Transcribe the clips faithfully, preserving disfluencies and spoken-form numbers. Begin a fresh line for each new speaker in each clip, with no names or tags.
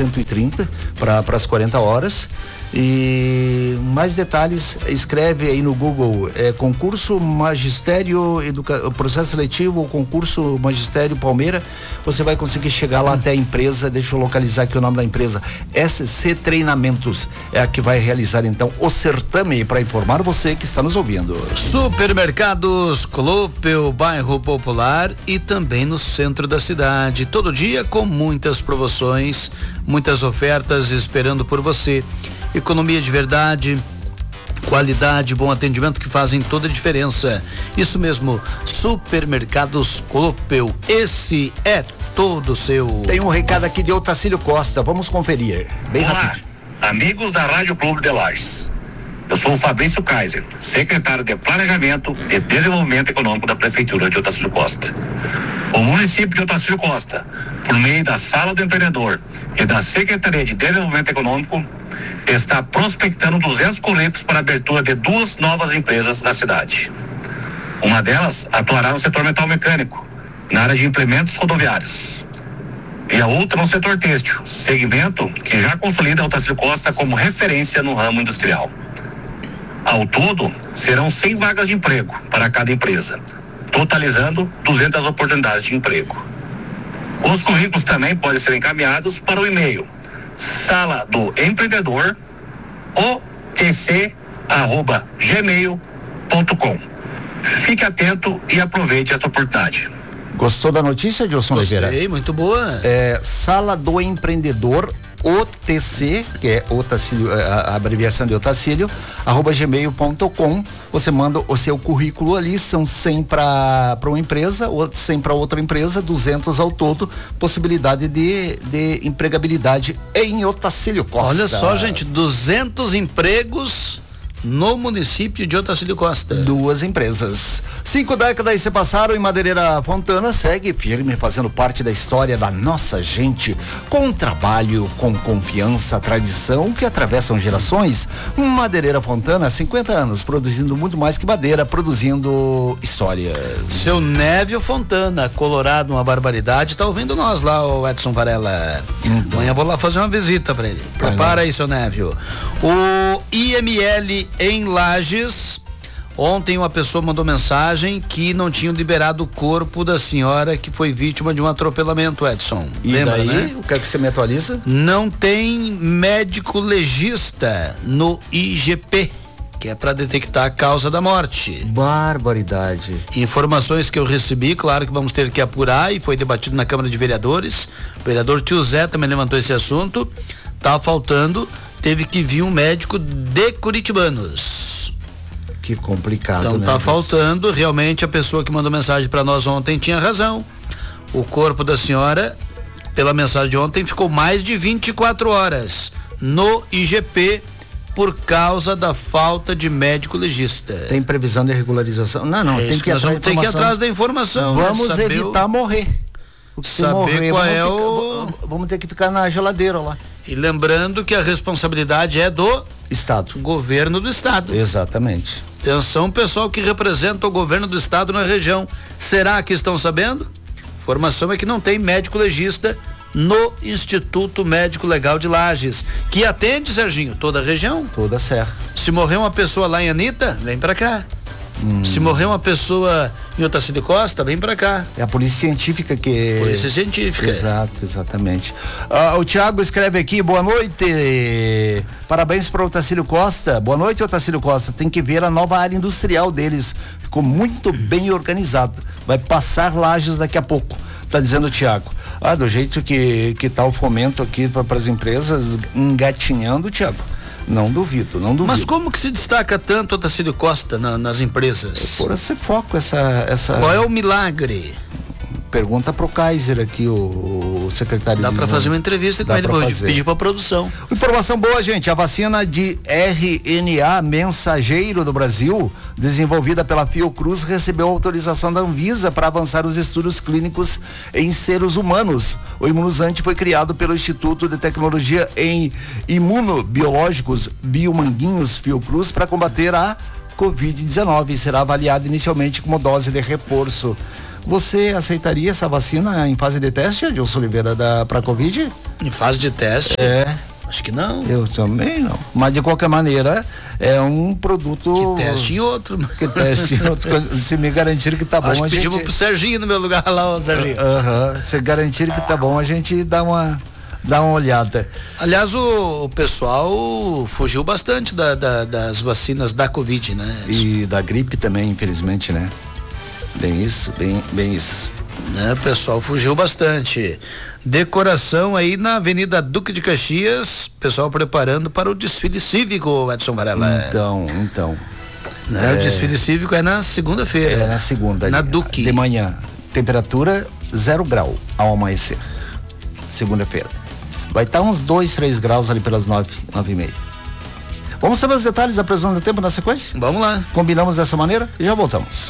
cento e trinta para as quarenta horas. E mais detalhes, escreve aí no Google, é, concurso Magistério Educa... processo seletivo ou concurso Magistério Palmeira, você vai conseguir chegar lá até a empresa. Deixa eu localizar aqui o nome da empresa, S C Treinamentos, é a que vai realizar então o certame, para informar você que está nos ouvindo.
Supermercados Clopel, bairro Popular e também no centro da cidade, todo dia com muitas promoções, muitas ofertas esperando por você. Economia de verdade, qualidade, bom atendimento que fazem toda a diferença. Isso mesmo, Supermercados Clopel, esse é todo seu.
Tem um recado aqui de Otacílio Costa, vamos conferir, bem
Olá,
rápido.
Amigos da Rádio Clube de Lages. Eu sou o Fabrício Kaiser, secretário de Planejamento e Desenvolvimento Econômico da Prefeitura de Otacílio Costa. O município de Otacílio Costa, por meio da Sala do Empreendedor e da Secretaria de Desenvolvimento Econômico, está prospectando duzentos currículos para a abertura de duas novas empresas na cidade. Uma delas atuará no setor metal mecânico, na área de implementos rodoviários. E a outra no setor têxtil, segmento que já consolida a Otacílio Costa como referência no ramo industrial. Ao todo, serão cem vagas de emprego para cada empresa, totalizando duzentas oportunidades de emprego. Os currículos também podem ser encaminhados para o e-mail sala do empreendedor o t c arroba gmail ponto com. Fique atento e aproveite essa oportunidade.
Gostou da notícia, Gilson Oliveira?
Gostei, muito boa.
É, Sala do Empreendedor O T C, que é Otacílio, a, a abreviação de Otacílio, arroba gmail ponto com. Você manda o seu currículo ali, são cem para uma empresa, cem para outra empresa, duzentos ao todo, possibilidade de, de empregabilidade em Otacílio Costa.
Olha só, gente, duzentos empregos no município de Otacílio Costa.
Duas empresas. Cinco décadas se passaram e Madeireira Fontana segue firme, fazendo parte da história da nossa gente, com trabalho, com confiança, tradição que atravessam gerações. Madeireira Fontana, cinquenta anos, produzindo muito mais que madeira, produzindo história.
Seu Névio Fontana, colorado, uma barbaridade, tá ouvindo nós lá, o Edson Varela. Uhum. Amanhã vou lá fazer uma visita pra ele. Prepara aí, seu Névio. O I M L em Lages, ontem uma pessoa mandou mensagem que não tinham liberado o corpo da senhora que foi vítima de um atropelamento, Edson.
E
lembra,
daí,
né?
O que é que você me atualiza?
Não tem médico legista no I G P, que é para detectar a causa da morte.
Barbaridade.
Informações que eu recebi, claro que vamos ter que apurar, e foi debatido na Câmara de Vereadores. O vereador Tio Zé também levantou esse assunto. Tá faltando, teve que vir um médico de Curitibanos.
Que complicado,
então,
né?
Tá faltando, realmente a pessoa que mandou mensagem para nós ontem tinha razão. O corpo da senhora, pela mensagem de ontem, ficou mais de vinte e quatro horas no I G P por causa da falta de médico legista.
Tem previsão de regularização? Não, não,
é
tem que,
nós vamos ter que ir atrás da informação.
Vamos
né?
evitar o... morrer.
Porque saber morrer, qual é o...
Ficar, vamos ter que ficar na geladeira lá.
E lembrando que a responsabilidade é do
Estado.
Governo do Estado.
Exatamente.
Atenção, pessoal que representa o governo do Estado na região. Será que estão sabendo? Informação é que não tem médico legista no Instituto Médico Legal de Lages, que atende, Serginho, toda a região.
Toda a serra.
Se morrer uma pessoa lá em Anitta, vem pra cá. Hum. Se morrer uma pessoa em Otacílio Costa, vem pra cá.
É a polícia científica que...
Polícia científica.
Exato, exatamente. Ah, o Thiago escreve aqui, boa noite, parabéns para o Otacílio Costa. Boa noite, Otacílio Costa. Tem que ver a nova área industrial deles. Ficou muito bem organizado. Vai passar Lages daqui a pouco, tá dizendo o Thiago. Ah, do jeito que, que tá o fomento aqui para as empresas engatinhando, Thiago. Não duvido, não duvido.
Mas como que se destaca tanto o Otacílio Costa na, nas empresas?
Por esse foco, essa, essa...
Qual é o milagre?
Pergunta pro Kaiser aqui, o, o secretário.
Dá para fazer uma entrevista com ele, vou pedir pra produção.
Informação boa, gente, a vacina de R N A mensageiro do Brasil, desenvolvida pela Fiocruz, recebeu autorização da Anvisa para avançar os estudos clínicos em seres humanos. O imunizante foi criado pelo Instituto de Tecnologia em Imunobiológicos Biomanguinhos Fiocruz para combater a covid dezenove e será avaliado inicialmente como dose de reforço. Você aceitaria essa vacina em fase de teste, Adilson Oliveira, da, pra Covid?
Em fase de teste?
É.
Acho que não.
Eu também não. Mas de qualquer maneira, é um produto.
Que teste em outro.
Que teste em outro. Se me garantir que tá bom,
Acho que
a
pedimos
gente.
pro Serginho no meu lugar lá, ô Serginho.
Aham. Uh-huh. Se garantir que tá bom, a gente dá uma. Dá uma olhada.
Aliás, o, o pessoal fugiu bastante da, da, das vacinas da Covid, né?
E da gripe também, infelizmente, né? Bem isso, bem, bem isso.
Né? O pessoal fugiu bastante. Decoração aí na Avenida Duque de Caxias, pessoal preparando para o desfile cívico, Edson Varela.
Então, então.
Né?
É...
O desfile cívico é na segunda-feira.
É na segunda.
Na
de,
Duque.
De manhã. Temperatura zero grau ao amanhecer. Segunda-feira. Vai estar uns dois, três graus ali pelas nove, nove e meia. Vamos saber os detalhes da previsão do tempo na sequência?
Vamos lá.
Combinamos dessa maneira e já voltamos.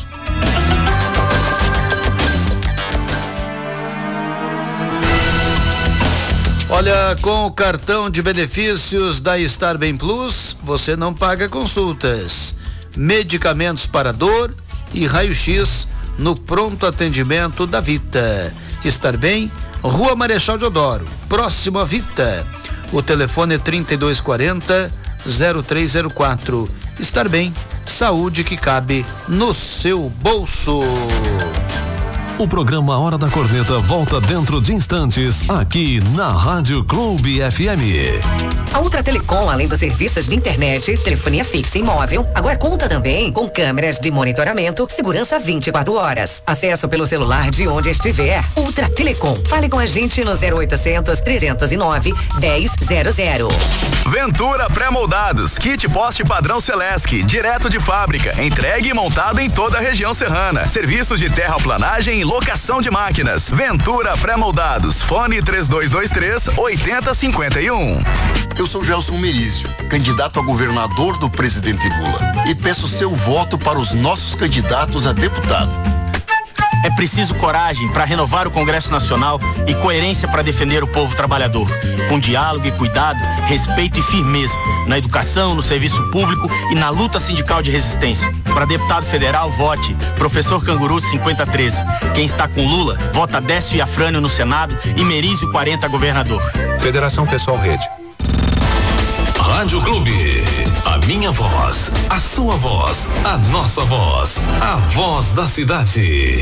Olha, com o cartão de benefícios da Star Bem Plus, você não paga consultas, medicamentos para dor e raio-x no pronto atendimento da Vita. Estar Bem, Rua Marechal Deodoro, próximo à Vita. O telefone é trinta e dois quarenta, zero três zero quatro. Estar Bem, saúde que cabe no seu bolso.
O programa Hora da Corneta volta dentro de instantes aqui na Rádio Clube F M.
A Ultra Telecom, além dos serviços de internet, telefonia fixa e móvel, agora conta também com câmeras de monitoramento, segurança vinte e quatro horas. Acesso pelo celular de onde estiver. Ultra Telecom. Fale com a gente no zero oitocentos, trezentos e nove, dez zero zero.
Ventura Pré-Moldados, kit poste padrão Celesc, direto de fábrica, entregue e montado em toda a região serrana. Serviços de terraplanagem e locação de máquinas. Ventura Pré-Moldados, fone três dois dois três, oito zero cinco um.
Eu sou Gelson Merizio, candidato a governador do presidente Lula, e peço seu voto para os nossos candidatos a deputado.
É preciso coragem para renovar o Congresso Nacional e coerência para defender o povo trabalhador, com diálogo e cuidado, respeito e firmeza, na educação, no serviço público e na luta sindical de resistência. Para deputado federal, vote Professor Canguru cinquenta treze. Quem está com Lula, vota Décio e Afrânio no Senado e Merizio quarenta governador.
Federação Pessoal Rede.
Rádio Clube, a minha voz, a sua voz, a nossa voz, a voz da cidade.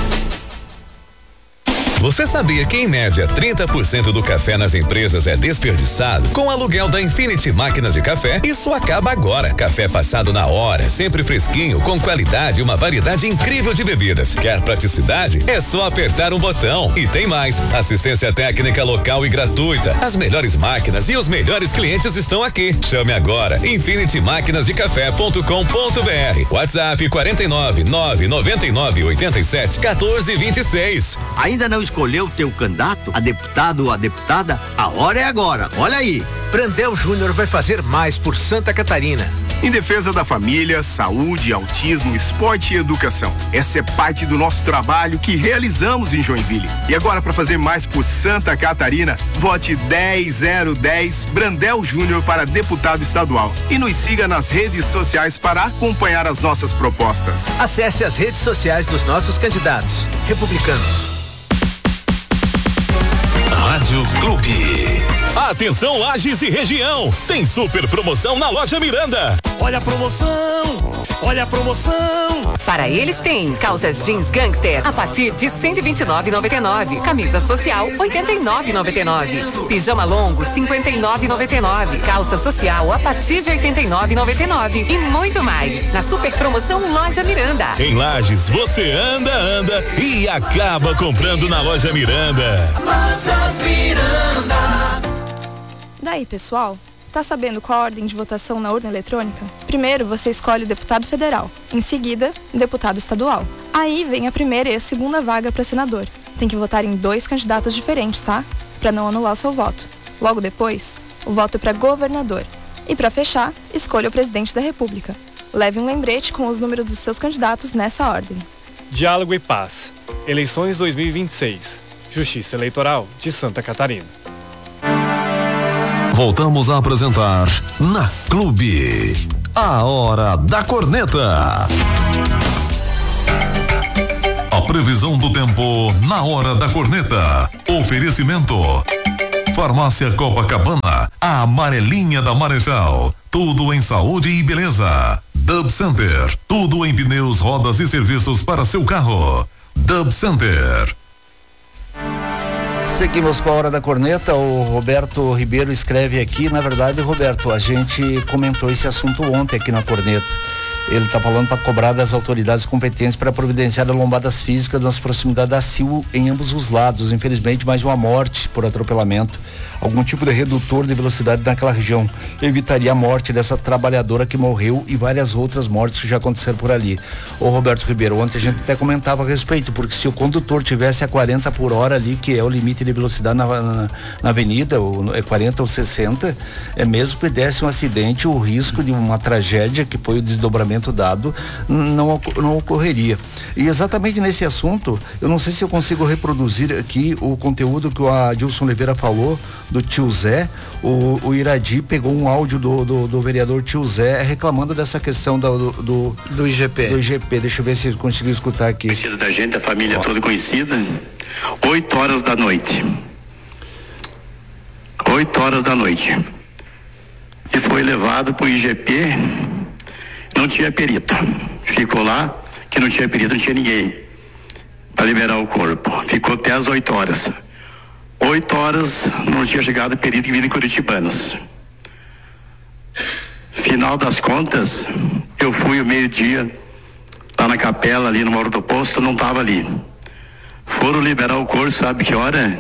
Você sabia que em média trinta por cento do café nas empresas é desperdiçado? Com o aluguel da Infinity Máquinas de Café, isso acaba agora. Café passado na hora, sempre fresquinho, com qualidade e uma variedade incrível de bebidas. Quer praticidade? É só apertar um botão. E tem mais, assistência técnica local e gratuita. As melhores máquinas e os melhores clientes estão aqui. Chame agora, infinity máquinas de café ponto com ponto br. WhatsApp quarenta e nove, nove noventa e nove, oitenta e sete, quatorze, vinte e seis.
Ainda não escolheu teu candidato a deputado ou a deputada? A hora é agora, olha aí.
Brandel Júnior vai fazer mais por Santa Catarina.
Em defesa da família, saúde, autismo, esporte e educação. Essa é parte do nosso trabalho que realizamos em Joinville. E agora, para fazer mais por Santa Catarina, vote dez zero dez Brandel Júnior para deputado estadual. E nos siga nas redes sociais para acompanhar as nossas propostas.
Acesse as redes sociais dos nossos candidatos republicanos.
Rádio Clube. Atenção, Lages e região. Tem super promoção na loja Miranda.
Olha a promoção, olha a promoção.
Para eles tem calças jeans gangster a partir de cento e vinte e nove reais e noventa e nove. Camisa social oitenta e nove reais e noventa e nove. Pijama longo cinquenta e nove reais e noventa e nove. Calça social a partir de oitenta e nove reais e noventa e nove. E muito mais na super promoção Loja Miranda.
Em Lages, você anda, anda e acaba comprando na loja Miranda.
Lojas Miranda.
Daí, pessoal? Tá sabendo qual a ordem de votação na urna eletrônica? Primeiro, você escolhe o deputado federal. Em seguida, deputado estadual. Aí vem a primeira e a segunda vaga para senador. Tem que votar em dois candidatos diferentes, tá? Para não anular o seu voto. Logo depois, o voto é para governador. E para fechar, escolha o presidente da República. Leve um lembrete com os números dos seus candidatos nessa ordem.
Diálogo e Paz. Eleições dois mil e vinte e seis. Justiça Eleitoral de Santa Catarina.
Voltamos a apresentar na Clube, a Hora da Corneta.
previsão do tempo na hora da corneta. Oferecimento. Farmácia Copacabana, a amarelinha da Marechal. Tudo em saúde e beleza. Dub Center, tudo em pneus, rodas e serviços para seu carro. Dub Center.
Seguimos com a hora da corneta. O Roberto Ribeiro escreve aqui. Na verdade, Roberto, a gente comentou esse assunto ontem aqui na corneta. Ele está falando para cobrar das autoridades competentes para providenciar lombadas físicas nas proximidades da C I U em ambos os lados. Infelizmente, mais uma morte por atropelamento. Algum tipo de redutor de velocidade naquela região evitaria a morte dessa trabalhadora que morreu e várias outras mortes que já aconteceram por ali. Ô Roberto Ribeiro, ontem a gente até comentava a respeito, porque se o condutor tivesse a quarenta por hora ali, que é o limite de velocidade na, na, na avenida, ou, é quarenta ou sessenta, é mesmo que desse um acidente, o risco de uma tragédia, que foi o desdobramento dado, não, não ocorreria. E exatamente nesse assunto, eu não sei se eu consigo reproduzir aqui o conteúdo que o Adilson Oliveira falou do tio Zé. O, o Iradi pegou um áudio do, do, do vereador tio Zé reclamando dessa questão do, do,
do I G P.
Do I G P. Deixa eu ver se eu consigo escutar aqui.
Conhecida da gente, a família Ó. toda conhecida. Oito horas da noite. Oito horas da noite. E foi levado pro I G P. Não tinha perito. Ficou lá, que não tinha perito, não tinha ninguém para liberar o corpo. Ficou até as oito horas. Oito horas não tinha chegado o perito que vinha em Curitibanos. Final das contas, eu fui ao meio-dia lá na capela, ali no Morro do Posto, não estava ali. Foram liberar o corpo, sabe que hora?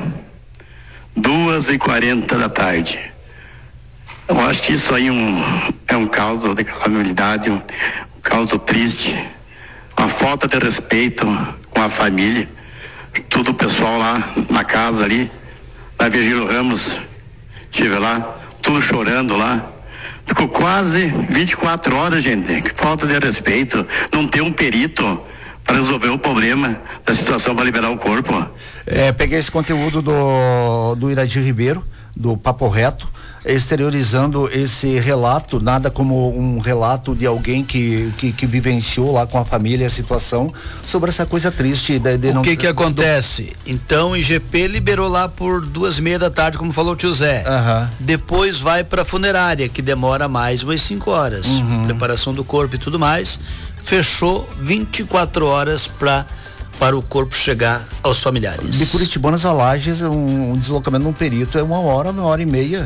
Duas e quarenta da tarde. Eu acho que isso aí é um, é um caso de calamidade, um, um caso triste, uma falta de respeito com a família, tudo o pessoal lá na casa ali, na Virgílio Ramos, estive lá, tudo chorando lá. Ficou quase vinte e quatro horas, gente. Que falta de respeito. Não ter um perito para resolver o problema da situação para liberar o corpo.
É, peguei esse conteúdo do, do Iradi Ribeiro, do Papo Reto, exteriorizando esse relato, nada como um relato de alguém que, que, que vivenciou lá com a família a situação, sobre essa coisa triste de, de
o
não
que que acontece? Do... Então o I G P liberou lá por duas e meia da tarde, como falou o tio Zé.
Uhum.
Depois vai pra funerária, que demora mais umas cinco horas. Uhum. Preparação do corpo e tudo mais. Fechou vinte e quatro horas pra para o corpo chegar aos familiares.
De Curitibanos a Lages, um, um deslocamento de um perito é uma hora, uma hora e meia.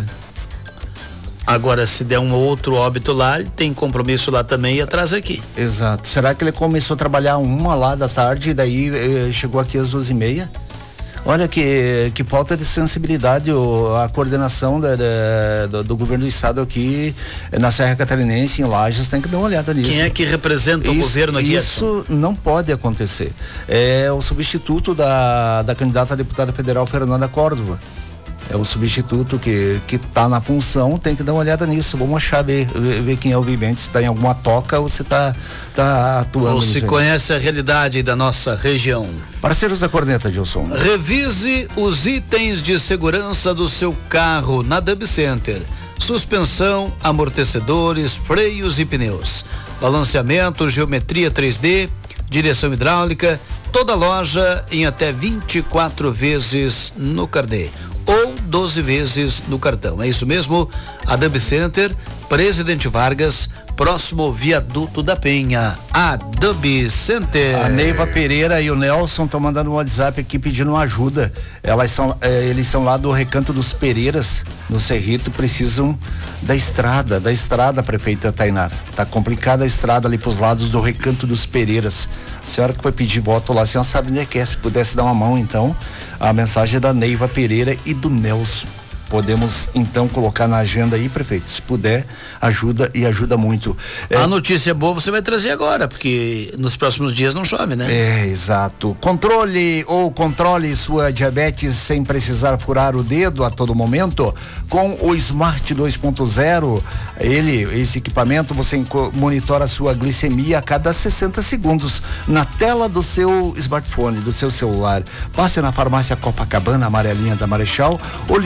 Agora, se der um outro óbito lá, ele tem compromisso lá também e atrás aqui.
Exato. Será que ele começou a trabalhar uma lá da tarde e daí eh, chegou aqui às duas e meia? Olha que, que falta de sensibilidade o, a coordenação da, da, do, do governo do estado aqui na Serra Catarinense, em Lages, tem que dar uma olhada nisso.
Quem é que representa
isso,
o governo aqui?
Isso não pode acontecer. É o substituto da, da candidata a deputada federal Fernanda Córdova. É o substituto que que tá na função, tem que dar uma olhada nisso. Vamos achar, ver, ver, ver quem é o vivente, se tá em alguma toca ou se tá, tá atuando.
Ou se conhece a realidade da nossa região.
Parceiros da corneta, Gilson.
Revise os itens de segurança do seu carro na Dub Center. Suspensão, amortecedores, freios e pneus. Balanceamento, geometria três D, direção hidráulica, toda loja em até vinte e quatro vezes no carnê ou doze vezes no cartão. É isso mesmo, a Dub Center, Presidente Vargas, próximo ao viaduto da Penha, a Dub Center.
A Neiva Pereira e o Nelson estão mandando um WhatsApp aqui pedindo ajuda. Elas são, eh, eles são lá do Recanto dos Pereiras, no Cerrito, precisam da estrada, da estrada, prefeita Tainara. Tá complicada a estrada ali pros lados do Recanto dos Pereiras. A senhora que foi pedir voto lá, a senhora sabe onde é que é, se pudesse dar uma mão então, a mensagem é da Neiva Pereira e do Nelson. Podemos então colocar na agenda aí, prefeito, se puder, ajuda e ajuda muito.
É, a notícia boa você vai trazer agora, porque nos próximos dias não chove, né?
É, exato. Controle ou controle sua diabetes sem precisar furar o dedo a todo momento com o Smart dois ponto zero. Ele, esse equipamento, você monitora a sua glicemia a cada sessenta segundos na tela do seu smartphone, do seu celular. Passe na farmácia Copacabana, amarelinha da Marechal, ou ligue três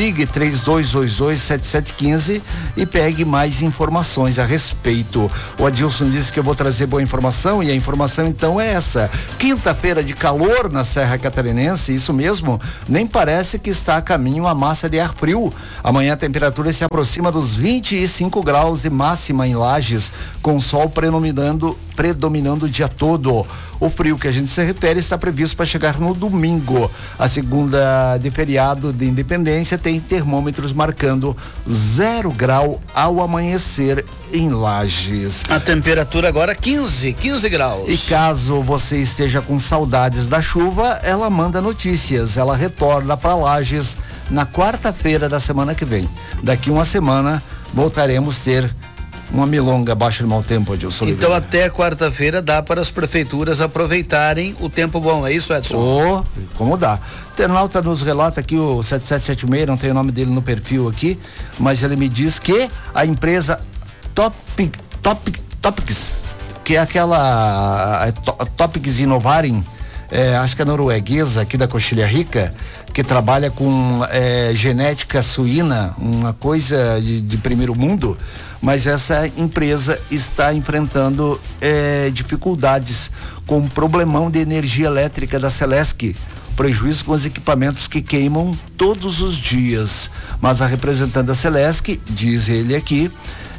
três dois dois dois, sete sete um cinco e pegue mais informações a respeito. O Adilson disse que eu vou trazer boa informação e a informação então é essa. Quinta-feira de calor na Serra Catarinense, isso mesmo, nem parece que está a caminho a massa de ar frio. Amanhã a temperatura se aproxima dos vinte e cinco graus de máxima em Lages, com sol predominando, predominando o dia todo. O frio que a gente se refere está previsto para chegar no domingo. A segunda de feriado de Independência tem termômetros marcando zero grau ao amanhecer em Lages.
A temperatura agora quinze, quinze graus.
E caso você esteja com saudades da chuva, ela manda notícias. Ela retorna para Lages na quarta-feira da semana que vem. Daqui uma semana voltaremos a ter uma milonga abaixo do mau tempo, Adilson.
Então até quarta-feira dá para as prefeituras aproveitarem o tempo bom, é isso, Edson?
Oh, como dá. O internauta nos relata aqui, o sete sete sete seis, não tem o nome dele no perfil aqui, mas ele me diz que a empresa Topic, Topic, Topics, que é aquela a, a Topics Inovarem, é, acho que é norueguesa aqui da Coxilha Rica, que trabalha com é, genética suína, uma coisa de, de primeiro mundo, mas essa empresa está enfrentando é, dificuldades com o problemão de energia elétrica da Celesc, prejuízo com os equipamentos que queimam todos os dias. Mas a representante da Celesc, diz ele aqui,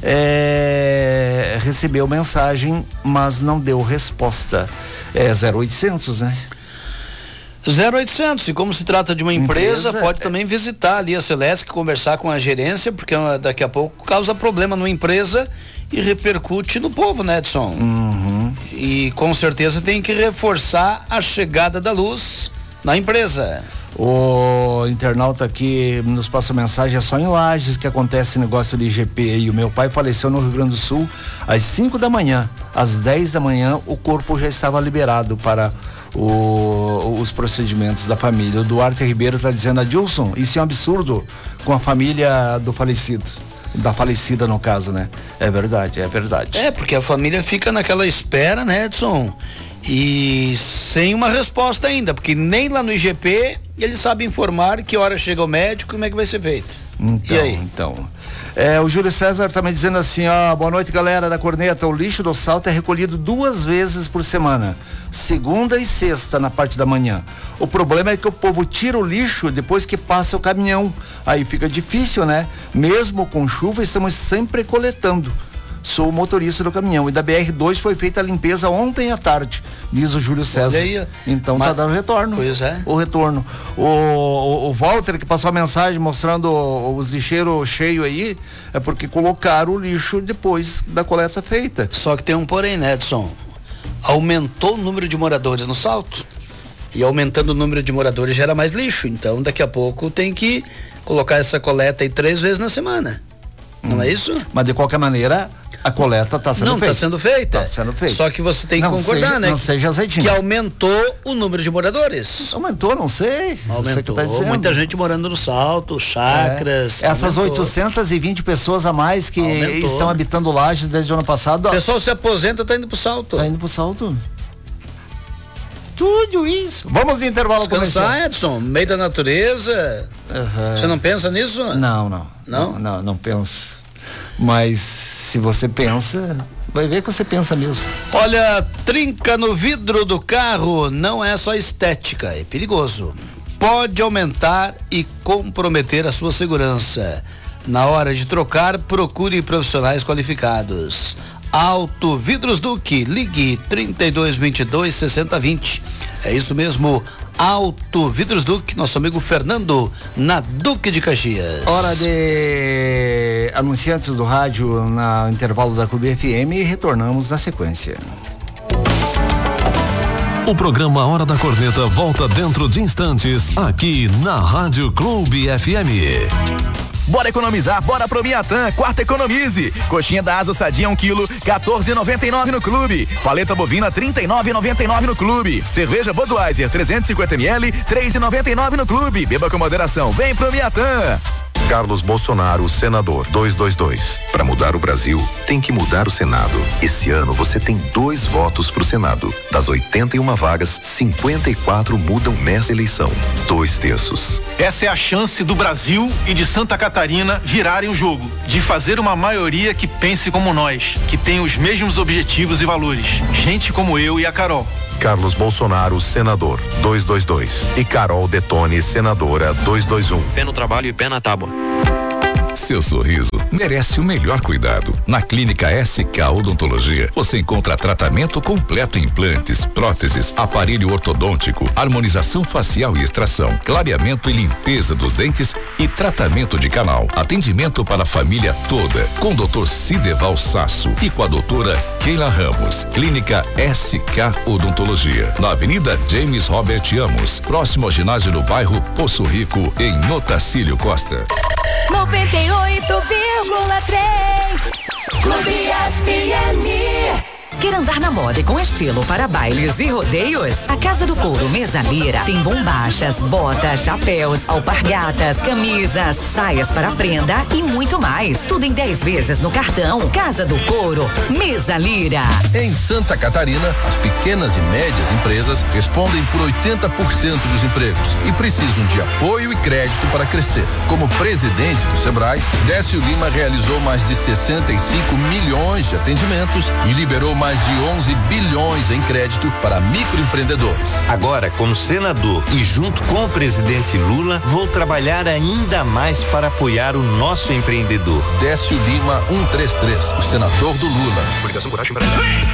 é, recebeu mensagem, mas não deu resposta. É zero oitocentos, né?
zero oitocentos, e como se trata de uma empresa,
empresa
pode
é...
também visitar ali a Celesc, conversar com a gerência, porque daqui a pouco causa problema numa empresa e repercute no povo, né, Edson?
Uhum.
E com certeza tem que reforçar a chegada da luz na empresa.
O internauta aqui nos passa mensagem, é só em Lages que acontece negócio de I G P aí. O meu pai faleceu no Rio Grande do Sul às cinco da manhã, às dez da manhã o corpo já estava liberado para O, os procedimentos da família. O Duarte Ribeiro está dizendo, Adilson, isso é um absurdo com a família do falecido, da falecida no caso, né? É verdade, é verdade.
É, porque a família fica naquela espera, né, Edson? E sem uma resposta ainda, porque nem lá no I G P eles sabem informar que hora chega o médico, como é que vai ser feito.
Então,
e aí?
então. É, o Júlio César também dizendo assim, ó, boa noite, galera da Corneta. O lixo do Salto é recolhido duas vezes por semana, segunda e sexta na parte da manhã. O problema é que o povo tira o lixo depois que passa o caminhão. Aí fica difícil, né? Mesmo com chuva, estamos sempre coletando. Sou o motorista do caminhão e da B R dois foi feita a limpeza ontem à tarde, diz o Júlio César.
Aí,
então mas, tá dando retorno.
Pois é.
O retorno. O, o, o Walter que passou a mensagem mostrando os lixeiros cheios aí, é porque colocaram o lixo depois da coleta feita.
Só que tem um porém, né, Edson? Aumentou o número de moradores no Salto. E aumentando o número de moradores gera mais lixo. Então daqui a pouco tem que colocar essa coleta aí três vezes na semana. Não hum. é isso?
Mas de qualquer maneira, a coleta está sendo
não,
feita.
Não, está sendo feita.
Tá sendo feita.
Só que você tem que
não
concordar,
seja,
né?
Não seja azeitinho.
Que aumentou o número de moradores.
Aumentou, não sei.
Aumentou.
Tá
muita gente morando no Salto, chácaras.
É. Essas aumentou. oitocentas e vinte pessoas a mais que aumentou. Estão habitando Lages desde o ano passado.
O pessoal se aposenta, tá indo pro Salto.
Tá indo pro Salto. Tudo isso. Vamos de intervalo
comercial. Descansar, Edson, meio da natureza. Uhum. Você não pensa nisso?
Não, não.
Não?
Não, não, não penso. Mas se você pensa, vai ver que você pensa mesmo.
Olha, trinca no vidro do carro não é só estética, é perigoso. Pode aumentar e comprometer a sua segurança. Na hora de trocar, procure profissionais qualificados. Auto Vidros Duque, ligue trinta e dois, vinte e dois, sessenta, vinte. É isso mesmo, Auto Vidros Duque, nosso amigo Fernando, na Duque de Caxias.
Hora de anunciantes do rádio no intervalo da Clube F M e retornamos na sequência.
O programa Hora da Corneta volta dentro de instantes aqui na Rádio Clube F M.
Bora economizar, bora pro Miatã, quarta economize. Coxinha da asa sadia um quilo, quatorze e noventa e nove no clube. Paleta bovina trinta e nove e noventa e nove no clube. Cerveja Budweiser trezentos e cinquenta mililitros, três e noventa e nove no clube. Beba com moderação, vem pro Miatã.
Carlos Bolsonaro, senador, dois dois dois.
Para mudar o Brasil, tem que mudar o Senado. Esse ano você tem dois votos pro Senado. Das oitenta e uma vagas, cinquenta e quatro mudam nessa eleição. Dois terços.
Essa é a chance do Brasil e de Santa Catarina virarem o jogo, de fazer uma maioria que pense como nós, que tem os mesmos objetivos e valores. Gente como eu e a Carol.
Carlos Bolsonaro, senador, dois dois dois. E Carol Detone, senadora, dois dois um.
Fé no trabalho e pé na tábua.
Seu sorriso merece o melhor cuidado. Na Clínica S K Odontologia, você encontra tratamento completo em implantes, próteses, aparelho ortodôntico, harmonização facial e extração, clareamento e limpeza dos dentes e tratamento de canal. Atendimento para a família toda, com o doutor Cideval Sasso e com a doutora Keila Ramos. Clínica S K Odontologia, na Avenida James Robert Amos, próximo ao ginásio do bairro Poço Rico, em Otacílio Costa.
noventa e oito vírgula três Clube F M.
Quer andar na moda e com estilo para bailes e rodeios? A Casa do Couro Mesa Lira tem bombachas, botas, chapéus, alpargatas, camisas, saias para prenda e muito mais. Tudo em dez vezes no cartão. Casa do Couro Mesa Lira.
Em Santa Catarina, as pequenas e médias empresas respondem por oitenta por cento dos empregos e precisam de apoio e crédito para crescer. Como presidente do Sebrae, Décio Lima realizou mais de sessenta e cinco milhões de atendimentos e liberou mais de onze bilhões em crédito para microempreendedores.
Agora, como senador e junto com o presidente Lula, vou trabalhar ainda mais para apoiar o nosso empreendedor.
Décio Lima cento e trinta e três, o senador do Lula.
Coligação Coragem Brasil.